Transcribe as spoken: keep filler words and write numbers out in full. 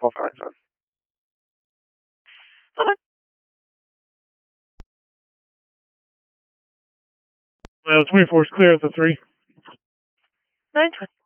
Call sign, son. Okay. Well, twenty-four is clear at the three. nine twenty.